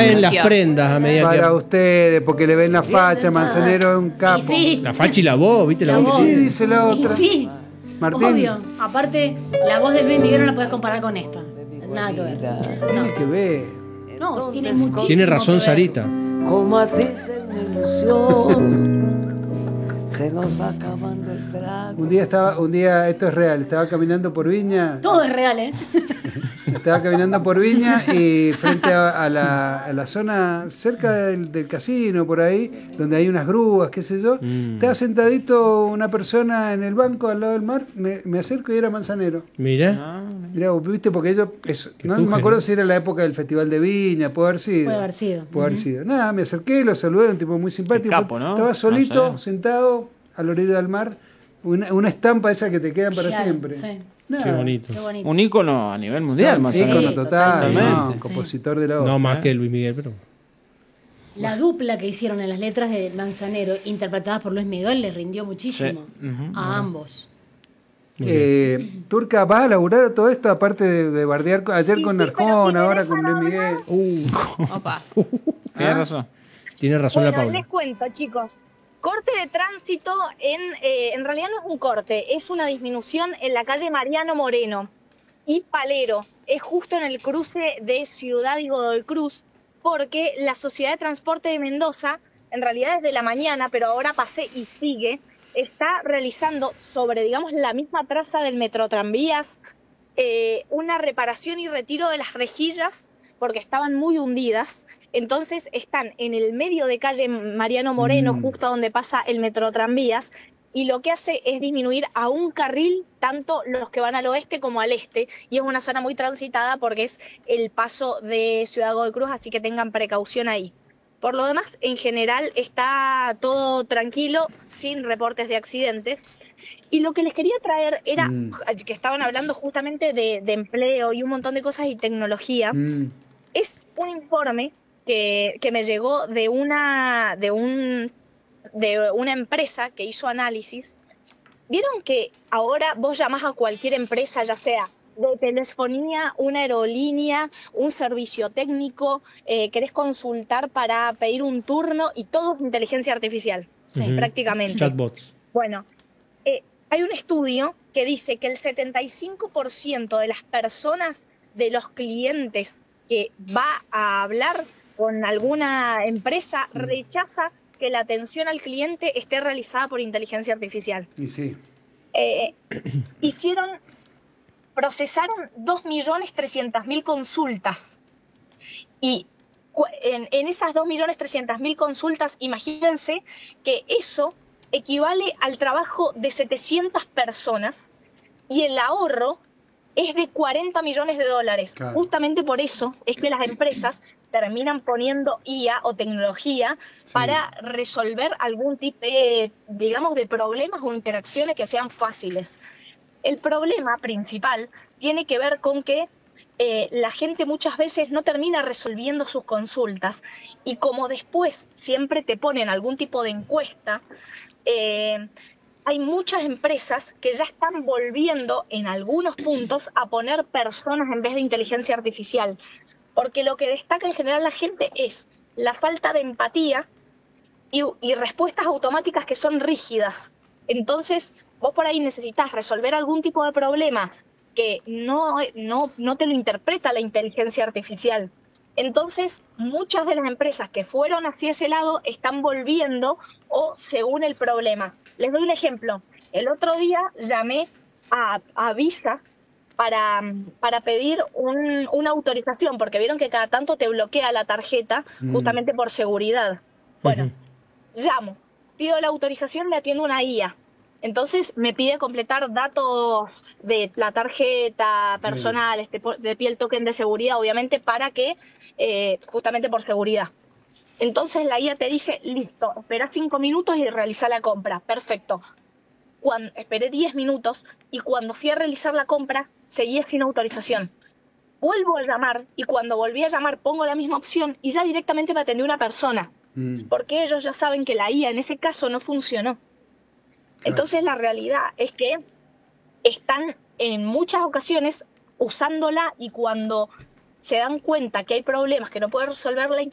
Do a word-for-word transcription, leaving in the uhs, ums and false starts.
caen las prendas a medida Para que... ustedes, porque le ven la facha, Manzanero es un capo. Y sí. La facha y la voz, ¿viste? La, La voz voz. que Sí, tiene. dice la otra. Y sí, Martín. obvio. Aparte, la voz de Luis Miguel no la puedes comparar con esta. Nada que ver. Tiene que ver. No, tiene muchísimo Tiene razón que ver. Sarita. Como a ti se una ilusión, se nos va acabando el trago. Un día estaba, un día, esto es real, estaba caminando por Viña, Todo es real, ¿eh? estaba caminando por Viña y frente a, a, la, a la zona cerca del, del casino, por ahí, donde hay unas grúas, qué sé yo, Mm. estaba sentadito una persona en el banco al lado del mar, me, me acerco y era Manzanero. Mira. Mirá, vos viste, porque ellos, eso, Qué no tuje, me acuerdo ¿no? si era la época del Festival de Viña, puede haber sido. Puede haber sido. Puede haber sido. Nada, me acerqué, lo saludé, un tipo muy simpático. El capo, ¿no? Estaba solito, No sé. sentado a la orilla del mar, una, una estampa esa que te queda para Claro, siempre. sí. Nada. Qué bonito. Qué bonito. Un ícono a nivel mundial, más o Ícono menos. total, totalmente. no, Sí. compositor de la obra. No más que Luis Miguel, pero... La dupla que hicieron en las letras de Manzanero, interpretadas por Luis Miguel, le rindió muchísimo Sí. Ujú. a ambos. Eh, Turca, ¿vas a laburar todo esto aparte de, de bardear co- ayer Sí, con sí, pero Arjona, si me ahora dejan con Luis Miguel? Uh, Opa. Tienes ¿Ah? razón. tiene razón Bueno, la Paula. les cuento, chicos. Corte de tránsito en, eh, en realidad no es un corte, es una disminución en la calle Mariano Moreno y Palero. Es justo en el cruce de Ciudad y Godoy Cruz, porque la Sociedad de Transporte de Mendoza, en realidad desde la mañana, pero ahora pasé y sigue, está realizando sobre, digamos, la misma traza del Metrotranvías, eh, una reparación y retiro de las rejillas porque estaban muy hundidas. Entonces están en el medio de calle Mariano Moreno, Mm. justo donde pasa el Metrotranvías, y lo que hace es disminuir a un carril tanto los que van al oeste como al este, y es una zona muy transitada porque es el paso de Ciudad Godoy Cruz, así que tengan precaución ahí. Por lo demás, en general está todo tranquilo, sin reportes de accidentes. Y lo que les quería traer era Mm. que estaban hablando justamente de, de empleo y un montón de cosas y tecnología. Mm. Es un informe que, que me llegó de una, de, un, de una empresa que hizo análisis. ¿Vieron que ahora vos llamás a cualquier empresa, ya sea de telefonía, una aerolínea, un servicio técnico, eh, querés consultar para pedir un turno y todo es inteligencia artificial, Sí. Ujú. prácticamente? Chatbots. Bueno, eh, hay un estudio que dice que el setenta y cinco por ciento de las personas, de los clientes que va a hablar con alguna empresa, rechaza que la atención al cliente esté realizada por inteligencia artificial. Y sí. Eh, hicieron, procesaron dos millones trescientas mil consultas. Y cu- en, en esas dos millones trescientas mil consultas, imagínense que eso equivale al trabajo de setecientas personas y el ahorro es de cuarenta millones de dólares. Claro. Justamente por eso es que las empresas terminan poniendo I A o tecnología para resolver algún tipo de, digamos, de problemas o interacciones que sean fáciles. El problema principal tiene que ver con que eh, la gente muchas veces no termina resolviendo sus consultas y como después siempre te ponen algún tipo de encuesta, eh, hay muchas empresas que ya están volviendo en algunos puntos a poner personas en vez de inteligencia artificial, porque lo que destaca en general la gente es la falta de empatía y, y respuestas automáticas que son rígidas. Entonces, vos por ahí necesitas resolver algún tipo de problema que no, no, no te lo interpreta la inteligencia artificial. Entonces, muchas de las empresas que fueron hacia ese lado están volviendo o según el problema. Les doy un ejemplo. El otro día llamé a, a Visa para, para pedir un, una autorización, porque vieron que cada tanto te bloquea la tarjeta Mm. justamente por seguridad. Bueno, Ujú. llamo, pido la autorización, me atiende una I A. Entonces me pide completar datos de la tarjeta personal, te pide el token de seguridad, obviamente, para que, eh, justamente por seguridad. Entonces la I A te dice, listo, espera cinco minutos y realiza la compra. Perfecto. Cuando, esperé diez minutos y cuando fui a realizar la compra, seguía sin autorización. Vuelvo a llamar y cuando volví a llamar pongo la misma opción y ya directamente me atendió una persona. Mm. Porque ellos ya saben que la I A en ese caso no funcionó. Entonces la realidad es que están en muchas ocasiones usándola y cuando se dan cuenta que hay problemas que no puede resolver la